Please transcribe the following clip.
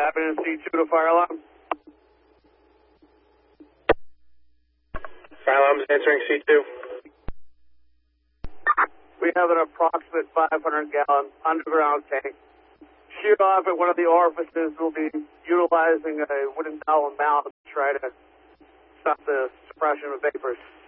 Happening C2 to fire alarm. Fire alarm's answering C2. We have an approximate 500-gallon underground tank. Sheared off at one of the orifices. We'll be utilizing a wooden dowel mount to try to stop the suppression of vapors.